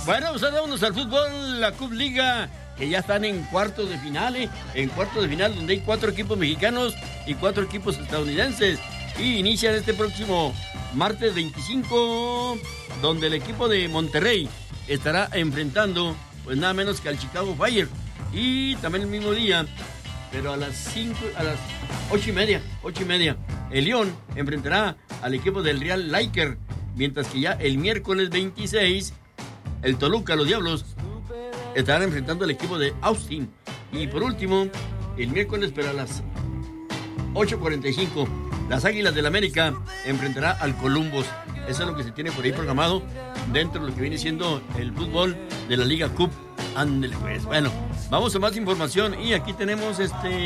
Bueno, pues vámonos al fútbol, la Cup Liga, que ya están en cuartos de final, donde hay 4 equipos mexicanos y 4 equipos estadounidenses. Y inician este próximo martes 25, donde el equipo de Monterrey estará enfrentando, pues nada menos que al Chicago Fire. Y también el mismo día, pero a las 8:30, el León enfrentará al equipo del Real Laker, mientras que ya el miércoles 26, el Toluca, los Diablos, estarán enfrentando al equipo de Austin. Y por último, el miércoles, pero a las 8:45, las Águilas del América enfrentará al Columbus. Eso es lo que se tiene por ahí programado dentro de lo que viene siendo el fútbol de la Liga Cup. Ándele pues. Bueno, vamos a más información y aquí tenemos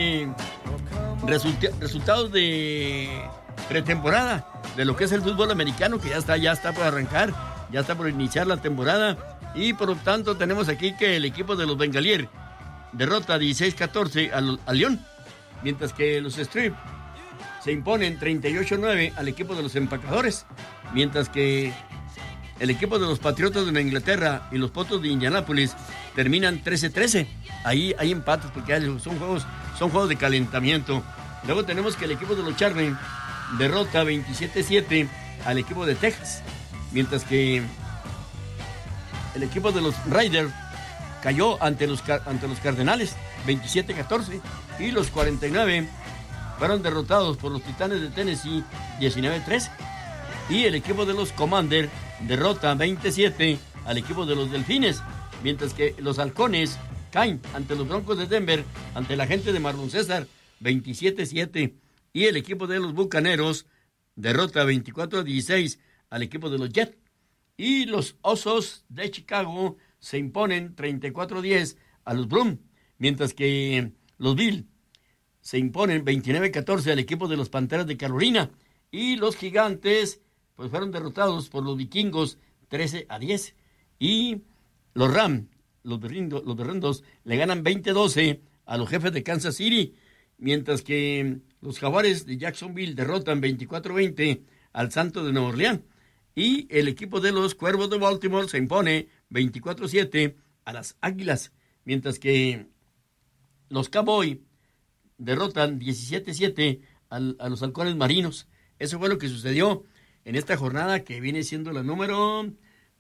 resultados de pretemporada de lo que es el fútbol americano, que ya está por arrancar, ya está por iniciar la temporada. Y por lo tanto tenemos aquí que el equipo de los Bengalier derrota 16-14 al León, mientras que los Strip se imponen 38-9 al equipo de los Empacadores, mientras que el equipo de los Patriotas de Nueva Inglaterra y los Potros de Indianápolis terminan 13-13. Ahí hay empates porque son juegos de calentamiento. Luego tenemos que el equipo de los Chargers derrota 27-7 al equipo de Texas, mientras que el equipo de los Raiders cayó ante los Cardenales 27-14 y los 49 fueron derrotados por los Titanes de Tennessee 19-13. Y el equipo de los Commanders derrota 27 al equipo de los Delfines, mientras que los Halcones caen ante los Broncos de Denver, ante la gente de Marlon César 27-7. Y el equipo de los Bucaneros derrota 24-16 al equipo de los Jets. Y los Osos de Chicago se imponen 34-10 a los Browns, mientras que los Bills se imponen 29-14 al equipo de los Panteras de Carolina. Y los Gigantes pues fueron derrotados por los Vikingos 13-10. Y los Rams, los berrindos, le ganan 20-12 a los Jefes de Kansas City, mientras que los Jaguares de Jacksonville derrotan 24-20 al Santos de Nueva Orleans. Y el equipo de los Cuervos de Baltimore se impone 24-7 a las Águilas, mientras que los Cowboys derrotan 17-7 a los Halcones Marinos. Eso fue lo que sucedió en esta jornada, que viene siendo la número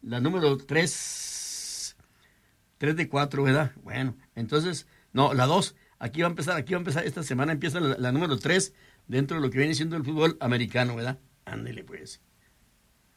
3 de 4, ¿verdad? Bueno, entonces, no, la 2. Aquí va a empezar, esta semana empieza la número 3 dentro de lo que viene siendo el fútbol americano, ¿verdad? Ándele pues.